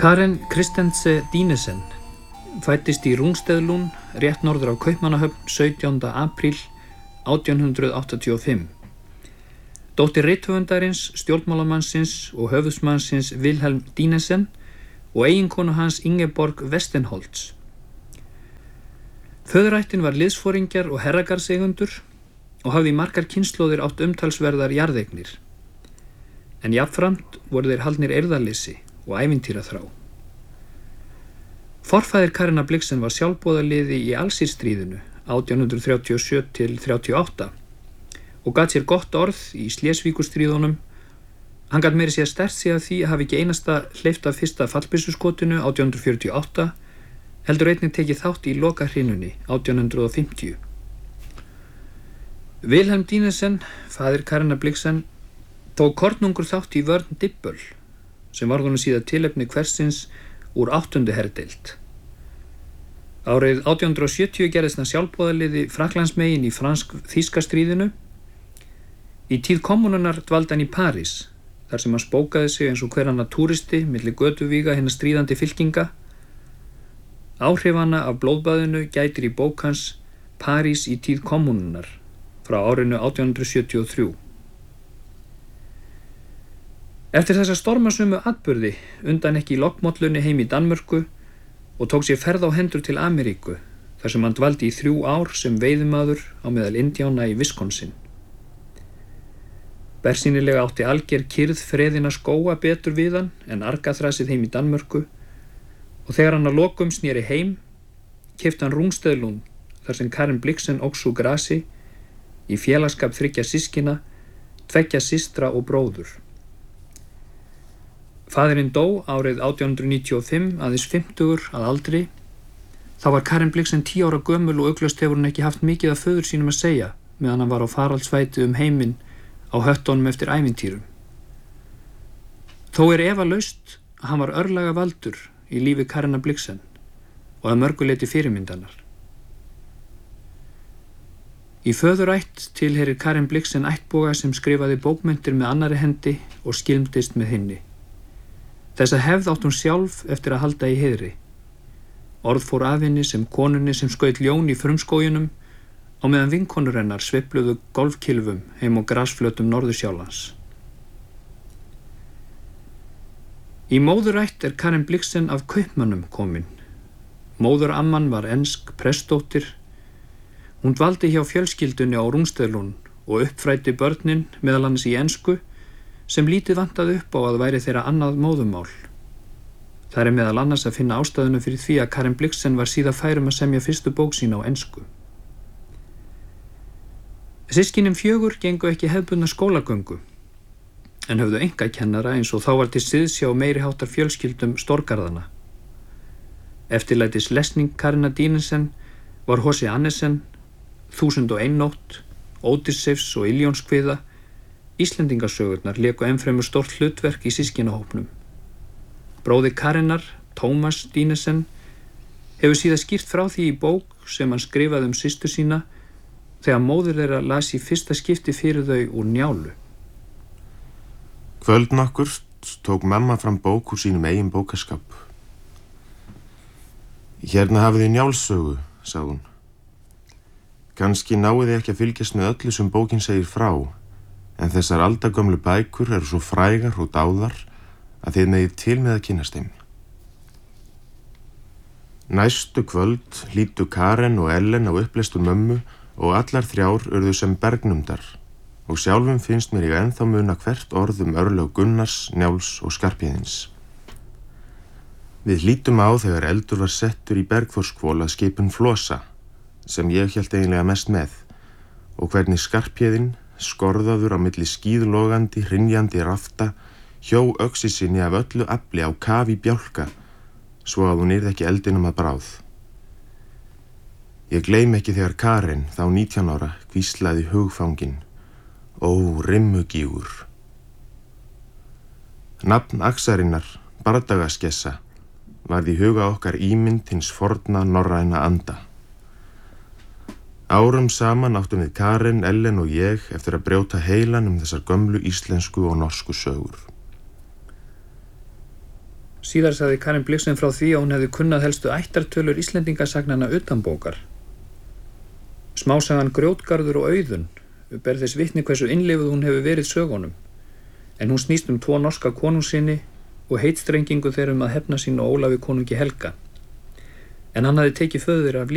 Karen Kristense Dinesen fæddist í Rungstedlund, rétt norður af Kaupmannahöfn 17. apríl 1885. Dóttir rithöfundarins, stjórnmálamannsins og höfuðsmannsins Vilhelm Dinesen og eiginkonu hans Ingeborg Westenholz. Föðurættin var liðsforingjar og herragarðseigendur og hafði í margar kynslóðir átt umtalsverðar jarðeignir. En jafnframt voru þeir haldnir eirðarleysi og ævintýraþrá. Forfaðir Karenar Blixen var sjálfboðaliði í Alsírstríðinu 1837–38 og gat sér gott orð í Slesvíkurstríðunum. Hann gat meira segja sterkt sig af því að hafi ekki einasta hleypt af fyrsta fallbyssuskotinu 1848, heldur einnig tekið þátt í lokahrínunni 1850. Vilhelm Dinesen, faðir Karenar Blixen, tók kornungur þátt í vörn Dybböl, sem varð honum síðar tilefni hversins úr 8. herdeild. Árið 1870 gerðist hann sjálfboðaliði Frakklandsmegin í fransk-þýska stríðinu. Í tíð kommununar dvaldi hann í París, þar sem hann spókaði sig eins og hver annar túristi milli götuvíga hinna stríðandi fylkinga. Áhrifanna af blóðbaðinu gætir í bók hans París í tíð kommununar frá árinu 1873. Eftir þessa stormasömu atburði undan ekki í lokkmollunni heim í Danmörku og tók sér ferð á hendur til Ameríku, þar sem hann dvaldi í 3 ár sem veiðimaður á meðal Indjána í Wisconsin. Bersýnilega átti alger kyrrð freðina skóga betur við hann en argaþrasið heim í Danmörku, og þegar hann að lokum sneri heim, keypti hann Rungstedlund, þar sem Karen Blixen óx úr grasi, í félagsskap 3 systkina, 2 systra og bróður. Faðirinn dó árið 1895, aðeins 50 að aldri. Þá var Karen Blixen 10 ára gömul og uglust hefur hún ekki haft mikið af föður sínum að segja meðan hann var á faraldsfæti heiminn á höttunum eftir ævintýrum. Þó efalaust að hann var örlaga valdur í lífi Karenar Blixen og að mörgu leyti fyrirmyndarinnar. Í föðurætt tilheyrir Karen Blixen ættboga sem skrifaði bókmenntir með annarri hendi og skilmdist með hinni. Þessa hefð átt hún sjálf eftir að halda í heiðri. Orð fór af henni sem konunni sem skaut ljón í frumskóginum á meðan vinkonur hennar sveifluðu golfkylfum heim á grasflötum Norðursjálands. Í móðurætt Karen Blixen af kaupmönnum komin. Móðuramman var ensk prestsdóttir. Hún dvaldi hjá fjölskyldunni á Rungstedlund og uppfræddi börnin meðal annars í ensku, sem lítið vantaði upp á að væri þeirra annað móðumál. Það meðal annars að finna ástæðuna fyrir því að Karen Blixen var síðar færum að semja fyrstu bók sína á ensku. Systkinin 4 gengu ekki hefðbundna skólagöngu, en höfðu einkakennara eins og þá var til siðs hjá meiri háttar fjölskyldum stórgarðana. Eftirlætis lesning Karenar Dinesen var H.C. Andersen, 1001 nótt, Ódysseifs og Iljónskviða. Íslendingasögurnar léku ennfremur stórt hlutverk í systkinahópnum. Bróðir Karenar, Tómas Dinesen, hefur síðan skýrt frá því í bók sem hann skrifaði systur sína þegar móðir þeirra las í fyrsta skipti fyrir þau úr Njálu. Kvöld nokkurt tók mamma fram bók úr sínum eigin bókaskap. Hérna hafið þið Njálssögu, sagði hún. Kannski náið þið ekki að fylgjast með öllu sem bókin segir frá, en þessar aldagömlu bækur eru svo frægar og dáðar að þið megið til með að kynnast þeim. Næstu kvöld hlýddu Karen og Ellen á upplestur mömmu og allar 3 urðu sem bergnumdar og sjálfum finnst mér ég ennþá muna hvert orð örlög Gunnars, Njáls og Skarphéðins. Við hlýddum á þegar eldur var settur í Bergþórshvol að skipun Flosa, sem ég hélt eiginlega mest með, og hvernig Skarphéðinn, skorðaður á milli skíðlogandi, hrynjandi rafta, hjó öxi sinni af öllu afli á kaf í bjálka, svo að hún yrði ekki eldinum að bráð. Ég gleym ekki þegar Karen, þá 19 ára, hvíslaði hugfangin: Ó, rimmugígur. Nafn Axarinnar, bardagaskessa, varð í huga okkar ímynd hins forna norræna anda. Árum saman áttum við Karen, Ellen og ég eftir að brjóta heilan þessar gömlu íslensku og norsku sögur. Síðar sagði Karen Blixen frá því að hún hefði kunnað helstu ættartölur Íslendingasagnanna utanbókar. Smásagan Grjótgarður og Auðun ber þess vitni hversu innlifuð hún hefur verið sögunum, en hún snýst 2 norska konungssyni og heitstrengingu þeirra að hefna sín á Ólafi konungi Helga, en hann hafði tekið föður af lífi.